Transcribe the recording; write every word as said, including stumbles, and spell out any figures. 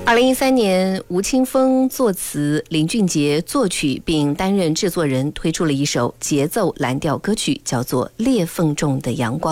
二零一三年，吴青峰作词，林俊杰作曲，并担任制作人，推出了一首节奏蓝调歌曲，叫做《裂缝中的阳光》。